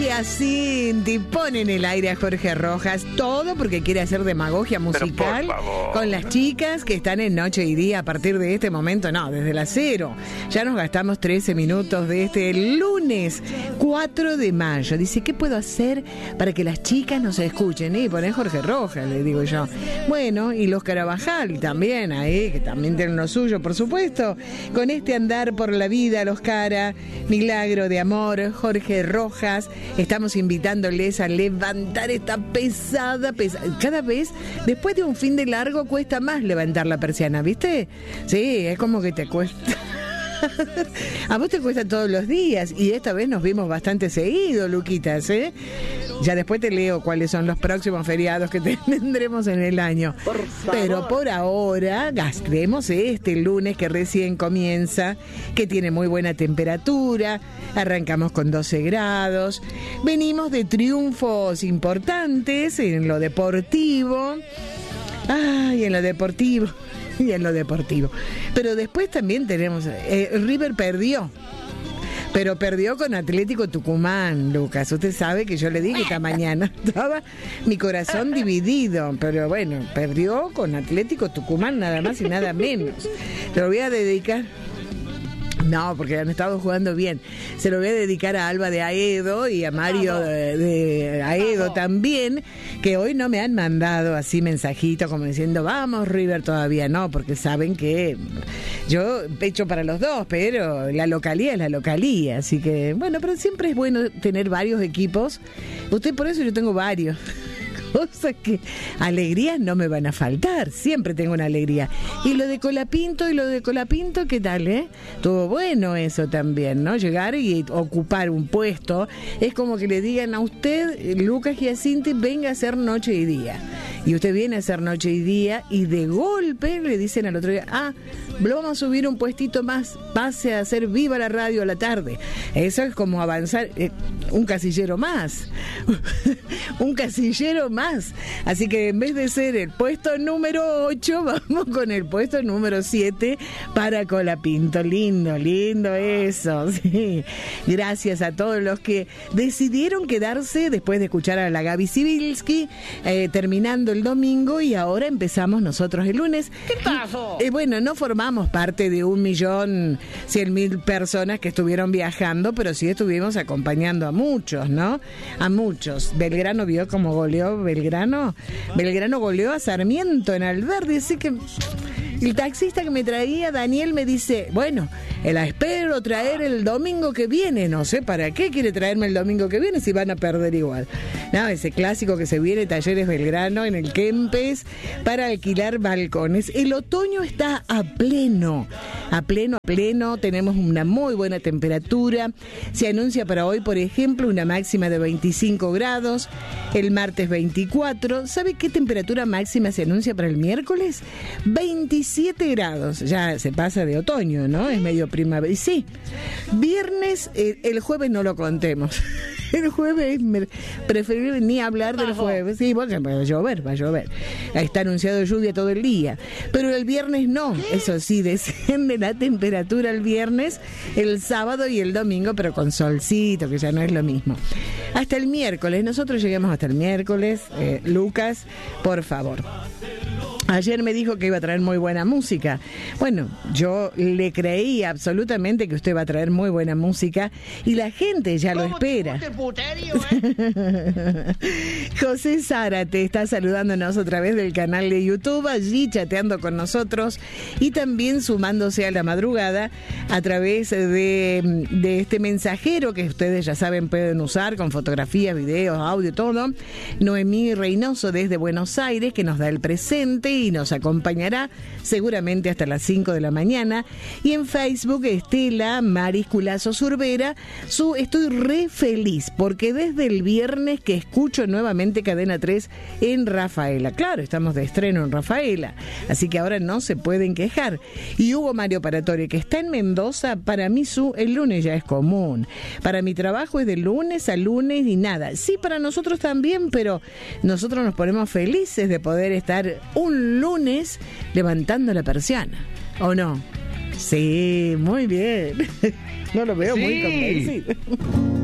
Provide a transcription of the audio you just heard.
Giacinti pone en el aire a Jorge Rojas, todo porque quiere hacer demagogia musical con las chicas que están en Noche y Día a partir de este momento, no, desde las 0. Ya nos gastamos 13 minutos de este lunes 4 de mayo. Dice, ¿qué puedo hacer para que las chicas nos escuchen? Y poné Jorge Rojas, le digo yo. Bueno, y los Carabajal también ahí, que también tienen lo suyo, por supuesto. Con este andar por la vida, los Cara, Milagro de Amor, Jorge Rojas, estamos invitándoles a levantar esta pesada. Cada vez, después de un fin de largo, cuesta más levantar la persiana, ¿viste? Sí, es como que te cuesta. A vos te cuesta todos los días y esta vez nos vimos bastante seguido, Luquitas, ¿eh? Ya después te leo cuáles son los próximos feriados que tendremos en el año. Pero por ahora gastemos este lunes que recién comienza, que tiene muy buena temperatura. Arrancamos con 12 grados. Venimos de triunfos importantes en lo deportivo. Ay, en lo deportivo. Y en lo deportivo. Pero después también tenemos... River perdió. Pero perdió con Atlético Tucumán, Lucas. Usted sabe que yo le dije esta mañana. Estaba mi corazón dividido. Pero bueno, perdió con Atlético Tucumán, nada más y nada menos. Lo voy a dedicar... No, porque han estado jugando bien. Se lo voy a dedicar a Alba de Aedo y a Mario de Aedo también, que hoy no me han mandado así mensajitos como diciendo, vamos River, todavía no, porque saben que yo pecho para los dos, pero la localía es la localía, así que bueno, pero siempre es bueno tener varios equipos. Usted, por eso yo tengo varios. Cosas que alegrías no me van a faltar, siempre tengo una alegría. Y lo de Colapinto, ¿qué tal, Estuvo bueno eso también, ¿no? Llegar y ocupar un puesto, es como que le digan a usted, Lucas Giacinti, venga a hacer Noche y Día. Y usted viene a hacer Noche y Día y de golpe le dicen al otro día, lo vamos a subir un puestito más, pase a hacer Viva la Radio a la tarde. Eso es como avanzar, un casillero más. Un casillero más. Así que en vez de ser el puesto número 8, vamos con el puesto número 7 para Colapinto. Lindo eso. Sí. Gracias a todos los que decidieron quedarse después de escuchar a la Gaby Sibilski, terminando el domingo, y ahora empezamos nosotros el lunes. ¿Qué pasó? Bueno, no formamos parte de 1.100.000 personas que estuvieron viajando, pero sí estuvimos acompañando a muchos, ¿no? A muchos. Belgrano vio cómo goleó Belgrano goleó a Sarmiento en Alberdi, así que el taxista que me traía, Daniel, me dice, bueno, la espero traer el domingo que viene. No sé para qué quiere traerme el domingo que viene si van a perder igual. No, ese clásico que se viene, Talleres Belgrano en el Kempes, para alquilar balcones. El otoño está a pleno. Tenemos una muy buena temperatura. Se anuncia para hoy, por ejemplo, una máxima de 25 grados. El martes 24. ¿Sabe qué temperatura máxima se anuncia para el miércoles? 27 grados. Ya se pasa de otoño, ¿no? Es medio primavera. Y sí, viernes, el jueves no lo contemos. El jueves es preferible ni hablar del jueves. Sí, porque va a llover. Está anunciado lluvia todo el día. Pero el viernes no. Eso sí, desciende la temperatura el viernes, el sábado y el domingo, pero con solcito, que ya no es lo mismo. Hasta el miércoles. Nosotros llegamos hasta el miércoles. Lucas, por favor. Ayer me dijo que iba a traer muy buena música. Bueno, yo le creí absolutamente que usted va a traer muy buena música y la gente ya lo espera. José Zárate está saludándonos otra vez del canal de YouTube, allí chateando con nosotros y también sumándose a la madrugada a través de este mensajero que ustedes ya saben pueden usar con fotografías, videos, audio, todo. Noemí Reynoso desde Buenos Aires, que nos da el presente y nos acompañará seguramente hasta las 5 de la mañana. Y en Facebook, Estela Maris Culazo Zurbera, estoy re feliz porque desde el viernes que escucho nuevamente Cadena 3 en Rafaela. Claro, estamos de estreno en Rafaela, así que ahora no se pueden quejar. Y Hugo Mario Paratore, que está en Mendoza, para mí el lunes ya es común. Para mi trabajo es de lunes a lunes y nada. Sí, para nosotros también, pero nosotros nos ponemos felices de poder estar un lunes levantando la persiana, ¿o no? Sí, muy bien. No lo veo muy convencido.